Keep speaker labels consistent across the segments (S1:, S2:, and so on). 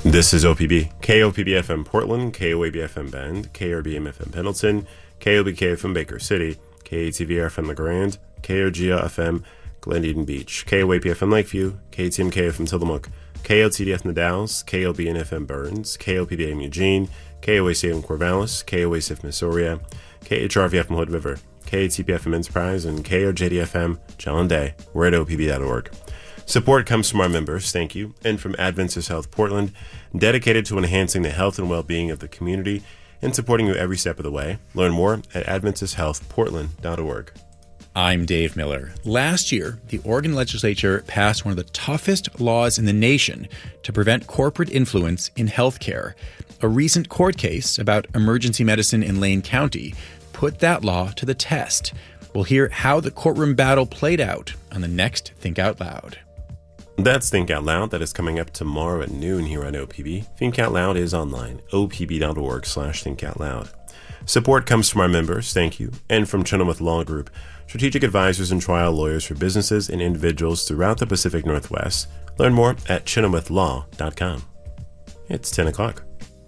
S1: This is OPB, KOPB FM Portland, KOAB FM Bend, KRBM FM Pendleton, KOBK FM Baker City, KATV FM La Grande, KOGA FM Glen Eden Beach, KOAP FM Lakeview, KTMK FM Tillamook, KOTD FM Dallas, KOBN FM Burns, KOPB FM Eugene, KOAC FM Corvallis, KOAC FM Missouri, KHRV FM Hood River, KATP FM Enterprise, and KOJD FM John Day. We're at OPB.org. Support comes from our members, thank you, and from Adventist Health Portland, dedicated to enhancing the health and well-being of the community and supporting you every step of the way. Learn more at AdventistHealthPortland.org.
S2: I'm Dave Miller. Last year, the Oregon legislature passed one of the toughest laws in the nation to prevent corporate influence in healthcare. A recent court case about emergency medicine in Lane County put that law to the test. We'll hear how the courtroom battle played out on the next Think Out Loud.
S1: That's Think Out Loud. That is coming up tomorrow at noon here on OPB. Think Out Loud is online, opb.org/thinkoutloud. Support comes from our members, thank you, and from Chenoweth Law Group, strategic advisors and trial lawyers for businesses and individuals throughout the Pacific Northwest. Learn more at chenowethlaw.com. It's 10 o'clock.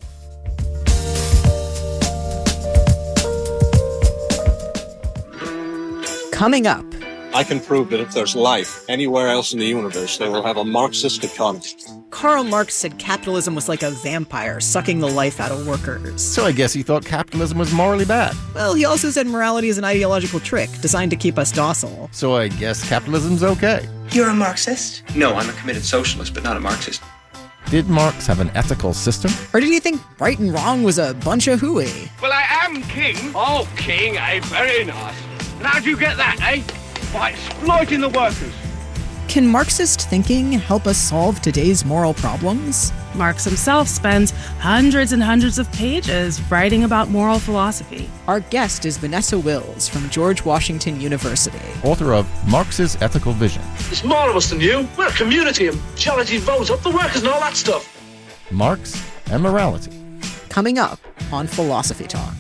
S3: Coming up.
S4: I can prove that if there's life anywhere else in the universe, they will have a Marxist economy.
S3: Karl Marx said capitalism was like a vampire sucking the life out of workers.
S5: So I guess he thought capitalism was morally bad.
S3: Well, he also said morality is an ideological trick designed to keep us docile.
S5: So I guess capitalism's okay.
S6: You're a Marxist?
S7: No, I'm a committed socialist, but not a Marxist.
S5: Did Marx have an ethical system?
S3: Or did he think right and wrong was a bunch of hooey?
S8: Well, I am king. Oh, king, eh? Very nice. And how'd you get that, eh? By exploiting the workers.
S3: Can Marxist thinking help us solve today's moral problems?
S9: Marx himself spends hundreds and hundreds of pages writing about moral philosophy.
S3: Our guest is Vanessa Wills from George Washington University,
S5: author of Marx's Ethical Vision.
S10: It's more of us than you. We're a community and charity vote up the workers and all that stuff.
S5: Marx and morality.
S3: Coming up on Philosophy Talk.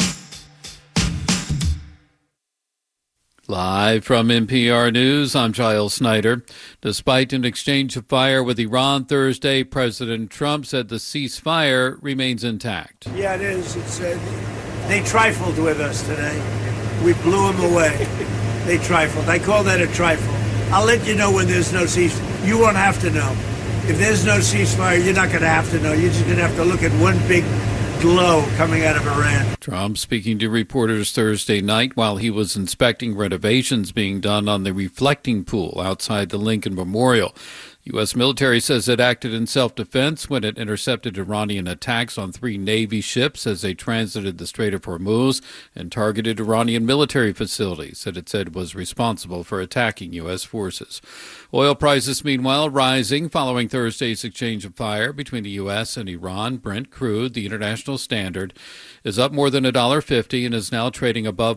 S11: Live from NPR News, I'm Giles Snyder. Despite an exchange of fire with Iran Thursday, President Trump said the ceasefire remains intact.
S12: Yeah, it is. They trifled with us today. We blew them away. They trifled. I call that a trifle. I'll let you know when there's no ceasefire. You won't have to know. If there's no ceasefire, you're not going to have to know. You're just going to have to look at one big glow coming out of Iran.
S11: Trump speaking to reporters Thursday night while he was inspecting renovations being done on the reflecting pool outside the Lincoln Memorial. U.S. military says it acted in self-defense when it intercepted Iranian attacks on 3 Navy ships as they transited the Strait of Hormuz and targeted Iranian military facilities that it said was responsible for attacking U.S. forces. Oil prices, meanwhile, rising following Thursday's exchange of fire between the U.S. and Iran. Brent crude, the international standard, is up more than $1.50 and is now trading above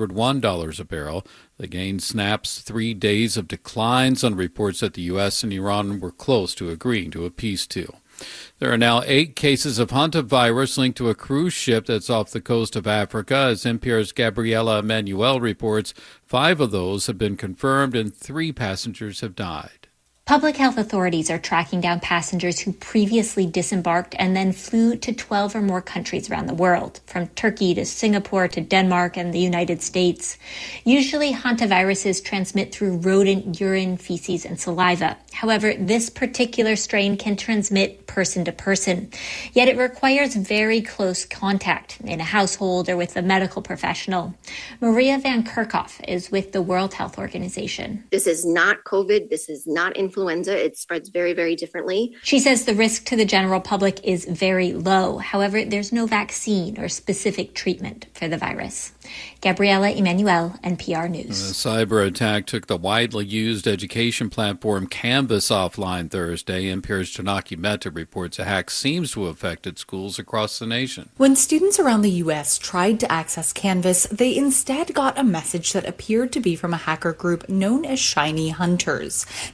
S11: $101 a barrel. The gain snaps 3 days of declines on reports that the U.S. and Iran were close to agreeing to a peace deal. There are now 8 cases of hantavirus linked to a cruise ship that's off the coast of Africa. As NPR's Gabriela Emanuel reports, 5 of those have been confirmed and 3 passengers have died.
S13: Public health authorities are tracking down passengers who previously disembarked and then flew to 12 or more countries around the world, from Turkey to Singapore to Denmark and the United States. Usually, hantaviruses transmit through rodent urine, feces, and saliva. However, this particular strain can transmit person to person. Yet it requires very close contact in a household or with a medical professional. Maria Van Kerkhoff is with the World Health Organization.
S14: This is not COVID. This is not influenza. It spreads very, very differently.
S13: She says the risk to the general public is very low. However, there's no vaccine or specific treatment for the virus. Gabriela Emanuel, NPR News.
S11: The cyber attack took the widely used education platform Canvas offline Thursday. NPR's Janaki Mehta reports a hack seems to have affected schools across the nation.
S15: When students around the U.S. tried to access Canvas, they instead got a message that appeared to be from a hacker group known as Shiny Hunters. The message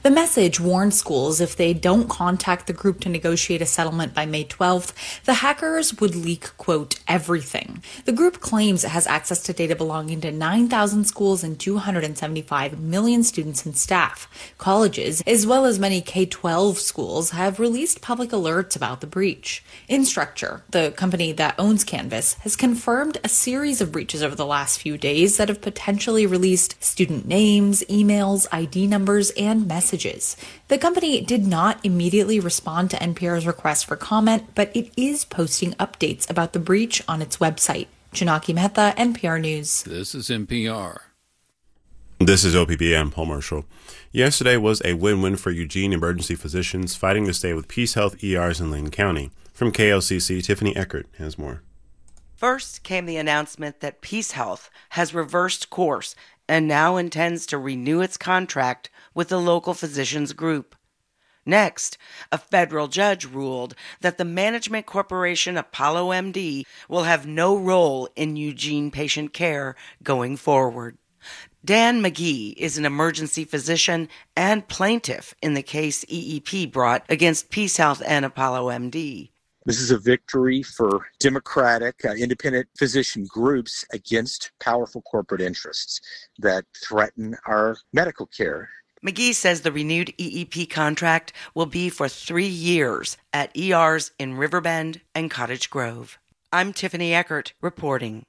S15: College warned schools if they don't contact the group to negotiate a settlement by May 12th, the hackers would leak, quote, everything. The group claims it has access to data belonging to 9,000 schools and 275 million students and staff. Colleges, as well as many K-12 schools, have released public alerts about the breach. Instructure, the company that owns Canvas, has confirmed a series of breaches over the last few days that have potentially released student names, emails, ID numbers, and messages. The company did not immediately respond to NPR's request for comment, but it is posting updates about the breach on its website. Janaki Mehta, NPR News.
S11: This is NPR.
S1: This is OPB. I'm Paul Marshall. Yesterday was a win-win for Eugene emergency physicians fighting to stay with Peace Health ERs in Lane County. From KLCC, Tiffany Eckert has more.
S6: First came the announcement that Peace Health has reversed course and now intends to renew its contract with the local physicians group. Next, a federal judge ruled that the management corporation Apollo MD will have no role in Eugene patient care going forward. Dan McGee is an emergency physician and plaintiff in the case EEP brought against Peace Health and Apollo MD.
S16: This is a victory for democratic, independent physician groups against powerful corporate interests that threaten our medical care.
S6: McGee says the renewed EEP contract will be for 3 years at ERs in Riverbend and Cottage Grove. I'm Tiffany Eckert reporting.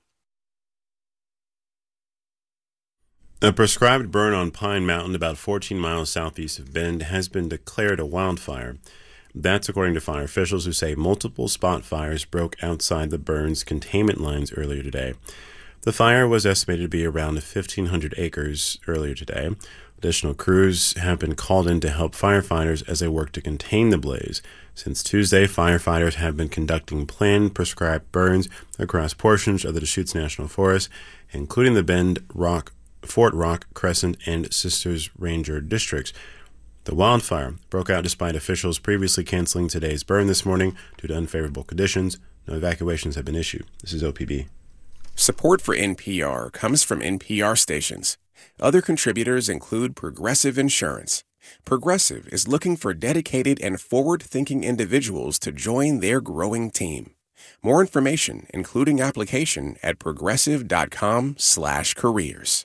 S1: A prescribed burn on Pine Mountain, about 14 miles southeast of Bend, has been declared a wildfire. That's according to fire officials who say multiple spot fires broke outside the burn's containment lines earlier today. The fire was estimated to be around 1,500 acres earlier today. Additional crews have been called in to help firefighters as they work to contain the blaze. Since Tuesday, firefighters have been conducting planned prescribed burns across portions of the Deschutes National Forest, including the Bend, Fort Rock, Crescent, and Sisters Ranger districts. The wildfire broke out despite officials previously canceling today's burn this morning due to unfavorable conditions. No evacuations have been issued. This is OPB.
S17: Support for NPR comes from NPR stations. Other contributors include Progressive Insurance. Progressive is looking for dedicated and forward-thinking individuals to join their growing team. More information, including application, at progressive.com/careers.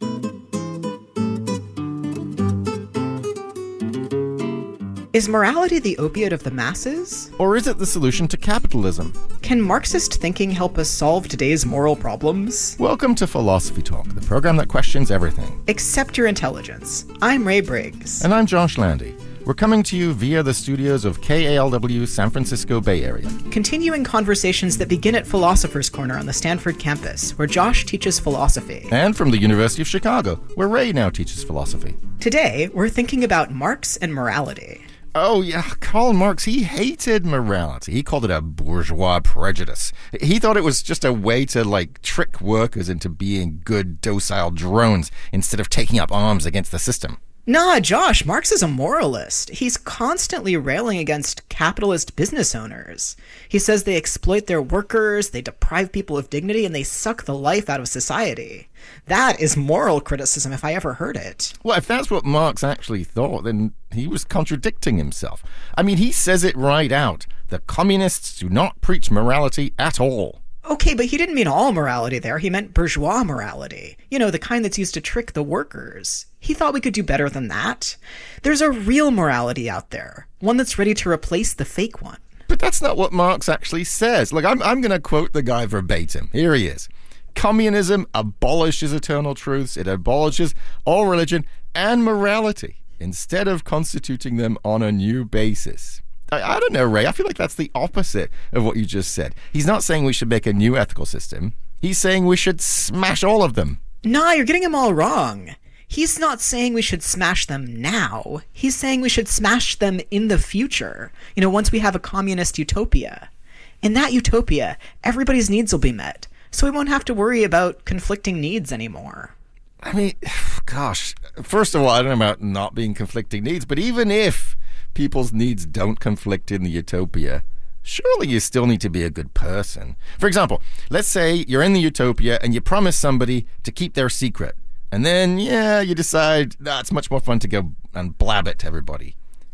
S3: Is morality the opiate of the masses?
S5: Or is it the solution to capitalism?
S3: Can Marxist thinking help us solve today's moral problems?
S5: Welcome to Philosophy Talk, the program that questions everything.
S3: Except your intelligence. I'm Ray Briggs.
S5: And I'm Josh Landy. We're coming to you via the studios of KALW San Francisco Bay Area.
S3: Continuing conversations that begin at Philosopher's Corner on the Stanford campus, where Josh teaches philosophy.
S5: And from the University of Chicago, where Ray now teaches philosophy.
S3: Today, we're thinking about Marx and morality.
S5: Oh, yeah, Karl Marx, he hated morality. He called it a bourgeois prejudice. He thought it was just a way to, trick workers into being good, docile drones instead of taking up arms against the system.
S3: Nah, Josh, Marx is a moralist. He's constantly railing against capitalist business owners. He says they exploit their workers, they deprive people of dignity, and they suck the life out of society. That is moral criticism if I ever heard it.
S5: Well, if that's what Marx actually thought, then he was contradicting himself. I mean, he says it right out. The communists do not preach morality at all.
S3: Okay, but he didn't mean all morality there. He meant bourgeois morality. You know, the kind that's used to trick the workers. He thought we could do better than that. There's a real morality out there. One that's ready to replace the fake one.
S5: But that's not what Marx actually says. Look, I'm going to quote the guy verbatim. Here he is. Communism abolishes eternal truths. It abolishes all religion and morality instead of constituting them on a new basis. I don't know, Ray. I feel like that's the opposite of what you just said. He's not saying we should make a new ethical system. He's saying we should smash all of them.
S3: Nah, you're getting him all wrong. He's not saying we should smash them now. He's saying we should smash them in the future. You know, once we have a communist utopia. In that utopia, everybody's needs will be met. So we won't have to worry about conflicting needs anymore.
S5: I mean, gosh, first of all, I don't know about not being conflicting needs, but even if people's needs don't conflict in the utopia, surely you still need to be a good person. For example, let's say you're in the utopia and you promise somebody to keep their secret. And then, you decide, it's much more fun to go and blab it to everybody.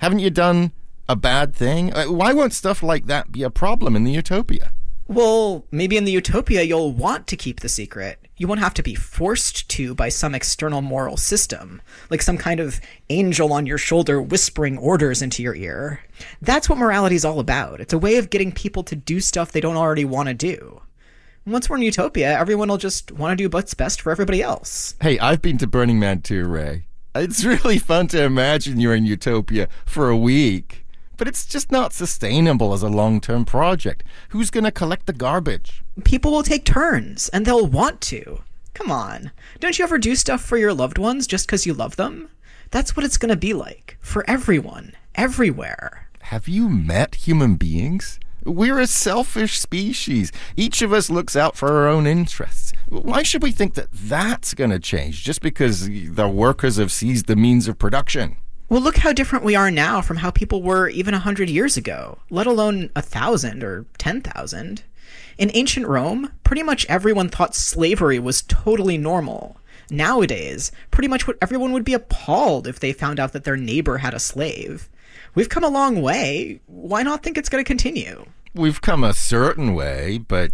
S5: Haven't you done a bad thing? Why won't stuff like that be a problem in the utopia?
S3: Well, maybe in the utopia you'll want to keep the secret. You won't have to be forced to by some external moral system, like some kind of angel on your shoulder whispering orders into your ear. That's what morality's all about. It's a way of getting people to do stuff they don't already want to do. Once we're in utopia, everyone will just want to do what's best for everybody else.
S5: Hey, I've been to Burning Man too, Ray. It's really fun to imagine you're in utopia for a week. But it's just not sustainable as a long-term project. Who's going to collect the garbage?
S3: People will take turns, and they'll want to. Come on. Don't you ever do stuff for your loved ones just because you love them? That's what it's going to be like. For everyone. Everywhere.
S5: Have you met human beings? We're a selfish species. Each of us looks out for our own interests. Why should we think that that's going to change just because the workers have seized the means of production?
S3: Well, look how different we are now from how people were even 100 years ago, let alone 1,000 or 10,000. In ancient Rome, pretty much everyone thought slavery was totally normal. Nowadays, pretty much everyone would be appalled if they found out that their neighbor had a slave. We've come a long way. Why not think it's going to continue?
S5: We've come a certain way, but,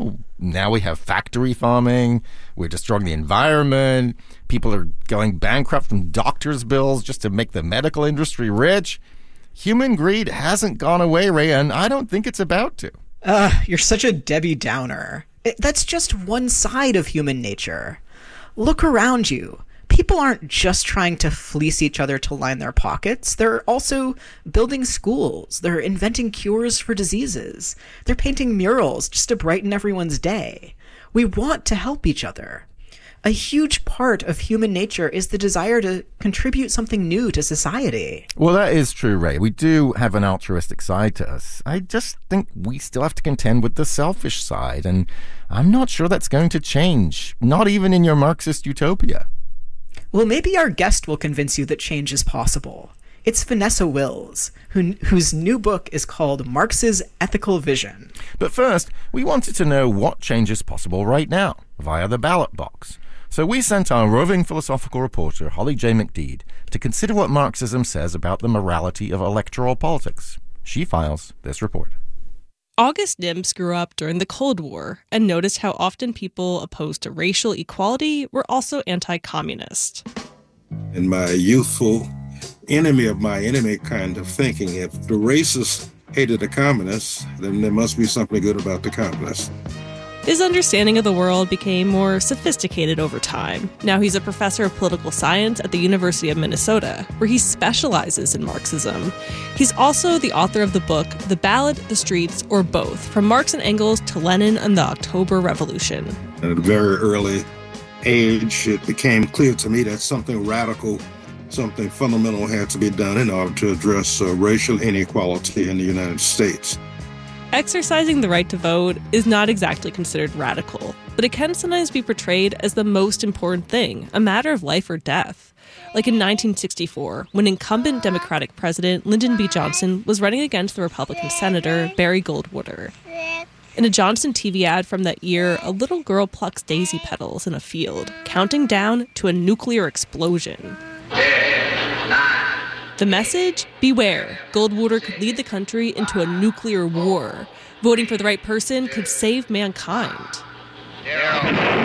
S5: now we have factory farming, we're destroying the environment, people are going bankrupt from doctors' bills just to make the medical industry rich. Human greed hasn't gone away, Ray, and I don't think it's about to.
S3: You're such a Debbie Downer. That's just one side of human nature. Look around you. People aren't just trying to fleece each other to line their pockets. They're also building schools. They're inventing cures for diseases. They're painting murals just to brighten everyone's day. We want to help each other. A huge part of human nature is the desire to contribute something new to society.
S5: Well, that is true, Ray. We do have an altruistic side to us. I just think we still have to contend with the selfish side, and I'm not sure that's going to change, not even in your Marxist utopia.
S3: Well, maybe our guest will convince you that change is possible. It's Vanessa Wills, whose new book is called Marx's Ethical Vision.
S5: But first, we wanted to know what change is possible right now via the ballot box. So we sent our roving philosophical reporter, Holly J. McDede, to consider what Marxism says about the morality of electoral politics. She files this report.
S18: August Nimms grew up during the Cold War and noticed how often people opposed to racial equality were also anti-communist.
S19: In my youthful enemy of my enemy kind of thinking, if the racists hated the communists, then there must be something good about the communists.
S18: His understanding of the world became more sophisticated over time. Now he's a professor of political science at the University of Minnesota, where he specializes in Marxism. He's also the author of the book The Ballot, the Streets, or Both, From Marx and Engels to Lenin and the October Revolution.
S19: At a very early age, it became clear to me that something radical, something fundamental had to be done in order to address racial inequality in the United States.
S18: Exercising the right to vote is not exactly considered radical, but it can sometimes be portrayed as the most important thing, a matter of life or death. Like in 1964, when incumbent Democratic President Lyndon B. Johnson was running against the Republican Senator Barry Goldwater. In a Johnson TV ad from that year, a little girl plucks daisy petals in a field, counting down to a nuclear explosion.
S8: 10, 9.
S18: The message? Beware. Goldwater could lead the country into a nuclear war. Voting for the right person could save mankind.
S8: 0.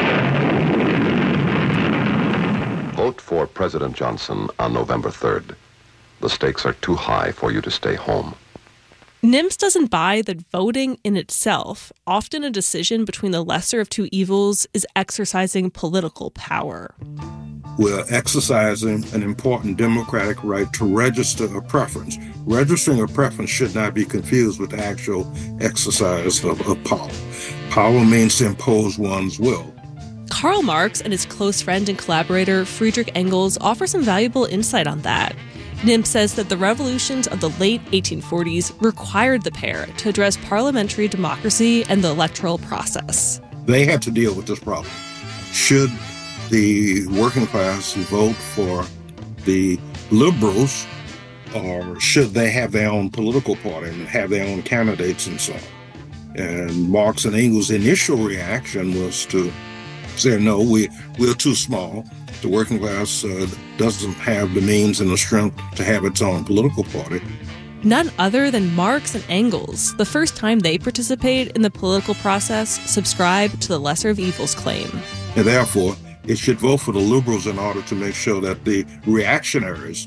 S20: Vote for President Johnson on November 3rd. The stakes are too high for you to stay home.
S18: Nimms doesn't buy that voting in itself, often a decision between the lesser of two evils, is exercising political power.
S19: We're exercising an important democratic right to register a preference. Registering a preference should not be confused with the actual exercise of power. Power means to impose one's will.
S18: Karl Marx and his close friend and collaborator Friedrich Engels offer some valuable insight on that. Nimms says that the revolutions of the late 1840s required the pair to address parliamentary democracy and the electoral process.
S19: They had to deal with this problem. Should the working class vote for the liberals, or should they have their own political party and have their own candidates and so on? And Marx and Engels' initial reaction was to say, no, we're too small. the working class doesn't have the means and the strength to have its own political party.
S18: None other than Marx and Engels, the first time they participated in the political process, subscribed to the lesser of evils claim.
S19: And therefore, it should vote for the liberals in order to make sure that the reactionaries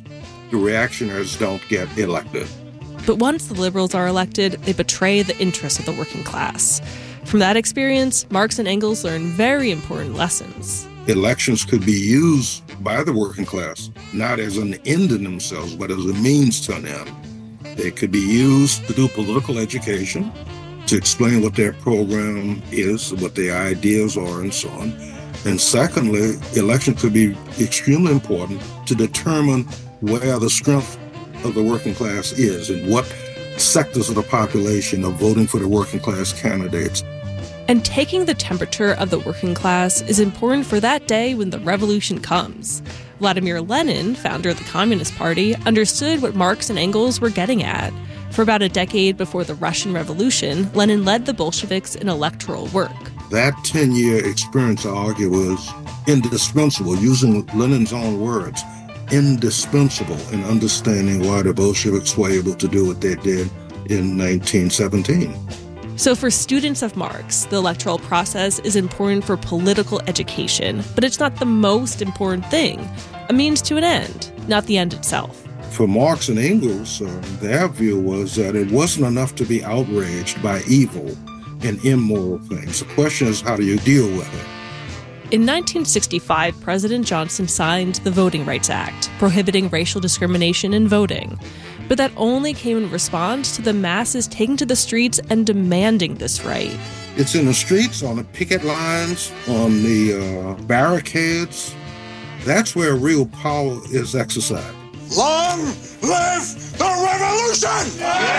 S19: don't get elected.
S18: But once the liberals are elected, they betray the interests of the working class. From that experience, Marx and Engels learned very important lessons.
S19: Elections could be used by the working class, not as an end in themselves, but as a means to an end. They could be used to do political education, to explain what their program is, what their ideas are, and so on. And secondly, election could be extremely important to determine where the strength of the working class is and what sectors of the population are voting for the working class candidates.
S18: And taking the temperature of the working class is important for that day when the revolution comes. Vladimir Lenin, founder of the Communist Party, understood what Marx and Engels were getting at. For about a decade before the Russian Revolution, Lenin led the Bolsheviks in electoral work.
S19: That 10-year experience, I argue, was indispensable, using Lenin's own words, indispensable in understanding why the Bolsheviks were able to do what they did in 1917.
S18: So for students of Marx, the electoral process is important for political education, but it's not the most important thing. A means to an end, not the end itself.
S19: For Marx and Engels, their view was that it wasn't enough to be outraged by evil and immoral things. The question is, how do you deal with it?
S18: In 1965, President Johnson signed the Voting Rights Act, prohibiting racial discrimination in voting. But that only came in response to the masses taking to the streets and demanding this right.
S19: It's in the streets, on the picket lines, on the barricades. That's where real power is exercised.
S10: Long live the revolution!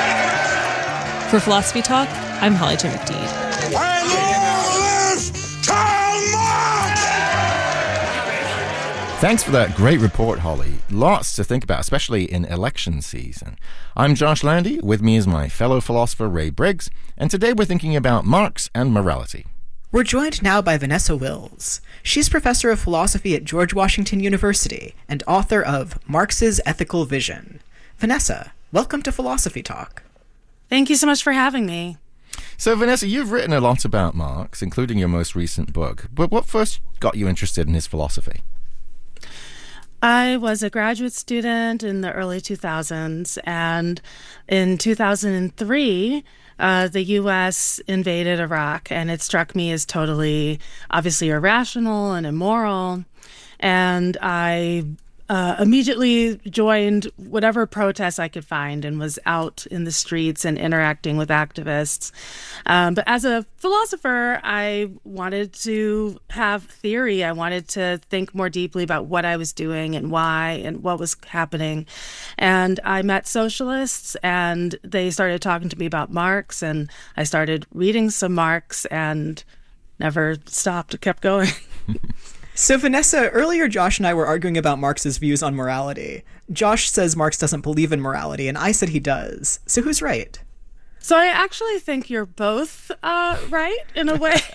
S18: For Philosophy Talk, I'm Holly J. McDede.
S10: And long live Karl Marx!
S5: Thanks for that great report, Holly. Lots to think about, especially in election season. I'm Josh Landy. With me is my fellow philosopher, Ray Briggs, and today we're thinking about Marx and morality.
S3: We're joined now by Vanessa Wills. She's professor of philosophy at George Washington University and author of Marx's Ethical Vision. Vanessa, welcome to Philosophy Talk.
S9: Thank you so much for having me.
S5: So, Vanessa, you've written a lot about Marx, including your most recent book. But what first got you interested in his philosophy?
S9: I was a graduate student in the early 2000s, and in 2003, the U.S. invaded Iraq, and it struck me as totally, obviously, irrational and immoral. And I immediately joined whatever protests I could find and was out in the streets and interacting with activists. But as a philosopher, I wanted to have theory. I wanted to think more deeply about what I was doing and why and what was happening. And I met socialists, and they started talking to me about Marx, and I started reading some Marx and never stopped, kept going.
S3: So, Vanessa, earlier Josh and I were arguing about Marx's views on morality. Josh says Marx doesn't believe in morality, and I said he does. So who's right?
S9: So I actually think you're both right, in a way.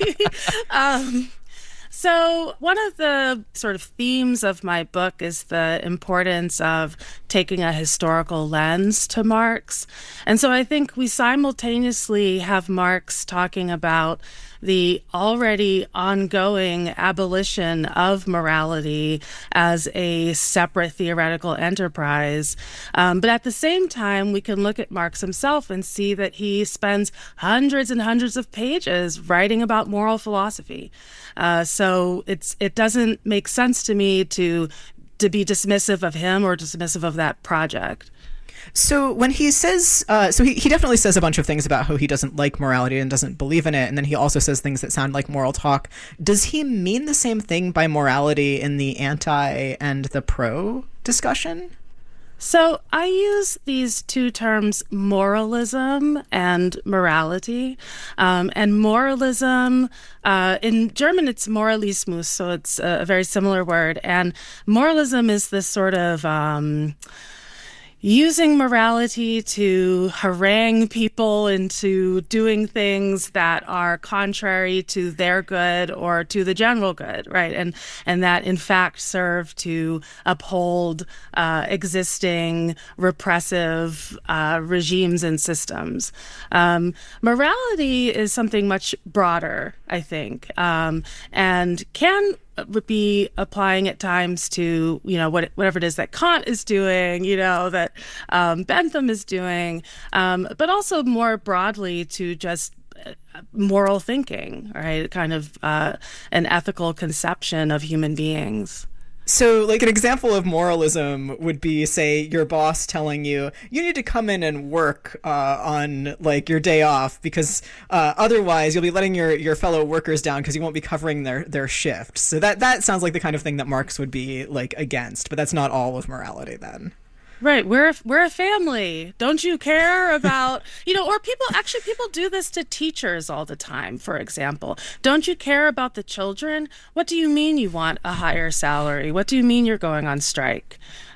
S9: So one of the sort of themes of my book is the importance of taking a historical lens to Marx. And so I think we simultaneously have Marx talking about the already ongoing abolition of morality as a separate theoretical enterprise. But at the same time, we can look at Marx himself and see that he spends hundreds and hundreds of pages writing about moral philosophy. So it doesn't make sense to me to be dismissive of him or dismissive of that project.
S3: So when he says, he definitely says a bunch of things about how he doesn't like morality and doesn't believe in it, and then he also says things that sound like moral talk. Does he mean the same thing by morality in the anti and the pro discussion?
S9: So I use these two terms, moralism and morality. And moralism, in German, it's Moralismus, so it's a very similar word. And moralism is this sort of using morality to harangue people into doing things that are contrary to their good or to the general good, right? And that in fact serve to uphold existing repressive regimes and systems. Morality is something much broader, I think, and can would be applying at times to, whatever it is that Kant is doing, that Bentham is doing, but also more broadly to just moral thinking, right? Kind of an ethical conception of human beings.
S3: So, like, an example of moralism would be, say, your boss telling you, you need to come in and work on, like, your day off because otherwise you'll be letting your fellow workers down because you won't be covering their shift. So that sounds like the kind of thing that Marx would be, like, against, but that's not all of morality then.
S9: Right. We're a family. Don't you care about, or people do this to teachers all the time, for example. Don't you care about the children? What do you mean you want a higher salary? What do you mean you're going on strike?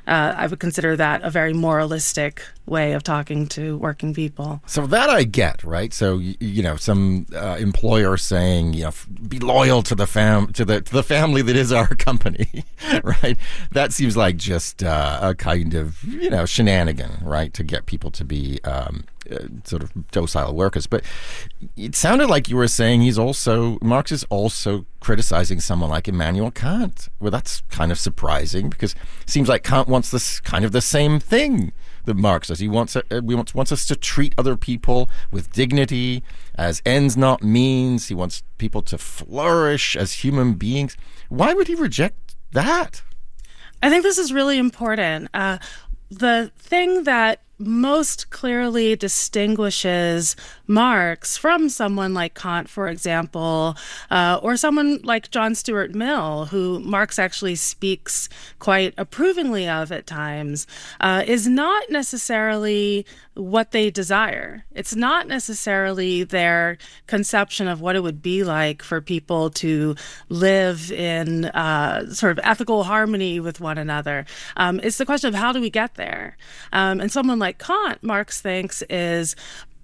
S9: I would consider that a very moralistic way of talking to working people.
S5: So that I get, right? So some employer saying, be loyal to the family that is our company, right? That seems like just a kind of shenanigan, right? To get people to be sort of docile workers. But it sounded like you were saying Marx is also criticizing someone like Immanuel Kant. Well, that's kind of surprising because it seems like Kant wants this kind of the same thing that Marx does. He wants us to treat other people with dignity as ends, not means. He wants people to flourish as human beings. Why would he reject that?
S9: I think this is really important. The thing that most clearly distinguishes Marx from someone like Kant, for example, or someone like John Stuart Mill, who Marx actually speaks quite approvingly of at times, is not necessarily what they desire. It's not necessarily their conception of what it would be like for people to live in sort of ethical harmony with one another. It's the question of how do we get there? And someone like Kant, Marx thinks, is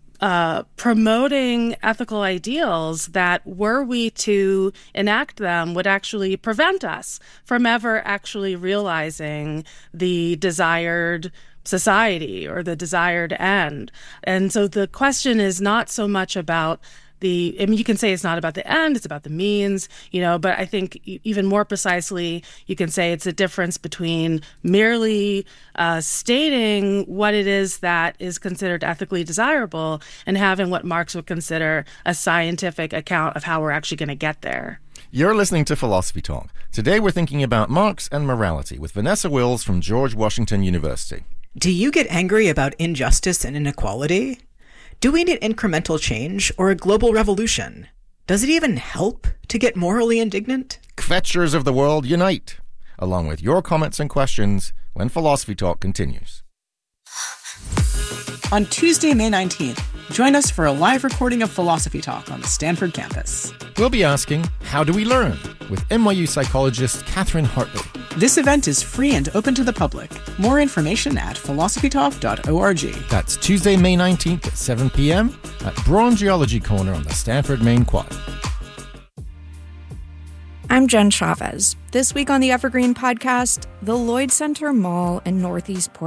S9: promoting ethical ideals that, were we to enact them, would actually prevent us from ever actually realizing the desired society or the desired end. And so the question is not so much about you can say it's not about the end, it's about the means, but I think even more precisely, you can say it's a difference between merely stating what it is that is considered ethically desirable and having what Marx would consider a scientific account of how we're actually going to get there.
S5: You're listening to Philosophy Talk. Today we're thinking about Marx and morality with Vanessa Wills from George Washington University.
S3: Do you get angry about injustice and inequality? Do we need incremental change or a global revolution? Does it even help to get morally indignant?
S5: Kvetchers of the world, unite! Along with your comments and questions when Philosophy Talk continues.
S21: On Tuesday, May 19th, join us for a live recording of Philosophy Talk on the Stanford campus.
S5: We'll be asking, how do we learn? With NYU psychologist Catherine Hartley.
S21: This event is free and open to the public. More information at philosophytalk.org.
S5: That's Tuesday, May 19th at 7 p.m. at Braun Geology Corner on the Stanford Main Quad.
S22: I'm Jen Chavez. This week on the Evergreen Podcast, the Lloyd Center Mall in Northeast Portland